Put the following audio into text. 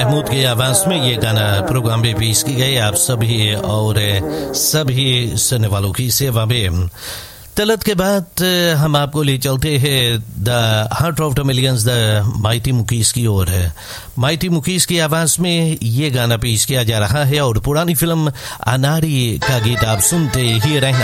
महमूद की आवाज में ये गाना प्रोग्राम में पेश की गई आप सभी और सभी सुनने वालों की सेवा में। तलत के बाद हम आपको ले चलते हैं the heart of the millions the mighty मुकीस की ओर है। माइटी मुकीस की आवाज में ये गाना पेश किया जा रहा है और पुरानी फिल्म अनारी का गीत आप सुनते ही रहना।